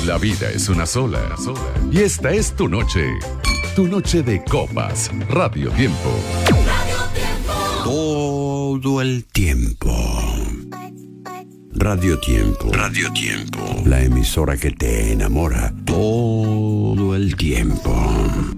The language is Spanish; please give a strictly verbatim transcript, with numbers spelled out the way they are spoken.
La vida es una sola, y esta es tu noche. Tu noche de copas. Radio Tiempo. Todo el tiempo. Radio Tiempo. Radio Tiempo. La emisora que te enamora todo el tiempo.